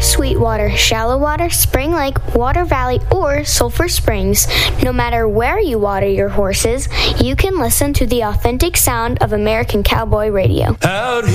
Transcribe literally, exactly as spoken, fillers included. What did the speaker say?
Sweetwater, Shallow Water, Spring Lake, Water Valley, or Sulphur Springs. No matter where you water your horses, you can listen to the authentic sound of American Cowboy Radio. Out